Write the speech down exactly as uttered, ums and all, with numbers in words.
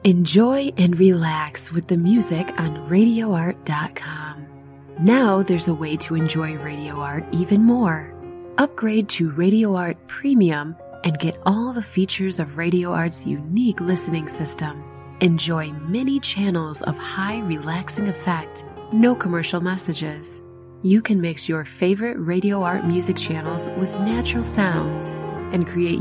Enjoy and relax with the music on radio art dot com. Now there's a way to enjoy Radio Art even more. Upgrade to Radio Art Premium and get all the features of Radio Art's unique listening system. Enjoy many channels of high relaxing effect, no commercial messages. You can mix your favorite Radio Art music channels with natural sounds and create